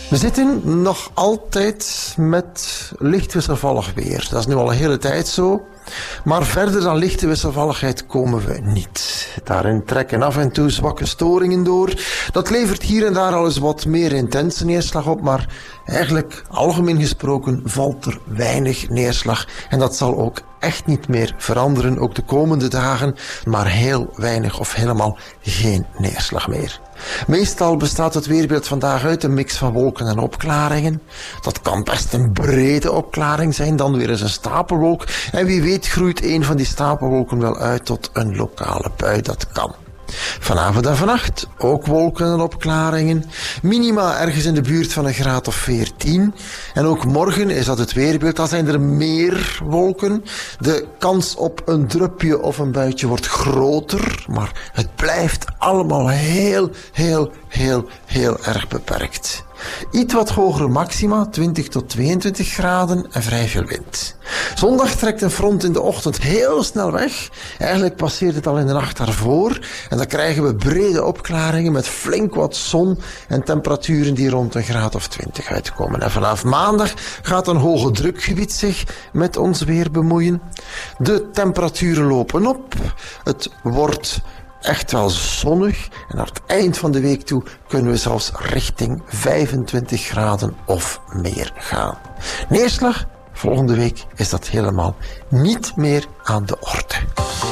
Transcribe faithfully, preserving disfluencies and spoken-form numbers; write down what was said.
We zitten nog altijd met licht wisselvallig weer. Dat is nu al een hele tijd zo. Maar verder dan lichte wisselvalligheid komen we niet. Daarin trekken af en toe zwakke storingen door. Dat levert hier en daar al eens wat meer intense neerslag op, maar eigenlijk, algemeen gesproken, valt er weinig neerslag. En dat zal ook echt niet meer veranderen, ook de komende dagen, maar heel weinig of helemaal geen neerslag meer. Meestal bestaat het weerbeeld vandaag uit een mix van wolken en opklaringen. Dat kan best een brede opklaring zijn, dan weer eens een stapelwolk. En wie weet groeit een van die stapelwolken wel uit tot een lokale bui, dat kan. Vanavond en vannacht ook wolken en opklaringen. Minima ergens in de buurt van een graad of veertien. En ook morgen is dat het weerbeeld. Dan zijn er meer wolken. De kans op een drupje of een buitje wordt groter. Maar het blijft allemaal heel, heel, heel, heel erg beperkt. Iets wat hogere maxima, twintig tot tweeëntwintig graden en vrij veel wind. Zondag trekt een front in de ochtend heel snel weg. Eigenlijk passeert het al in de nacht daarvoor. En dan krijgen we brede opklaringen met flink wat zon en temperaturen die rond een graad of twintig uitkomen. En vanaf maandag gaat een hoge drukgebied zich met ons weer bemoeien. De temperaturen lopen op. Het wordt echt wel zonnig en naar het eind van de week toe kunnen we zelfs richting vijfentwintig graden of meer gaan. Neerslag, volgende week is dat helemaal niet meer aan de orde.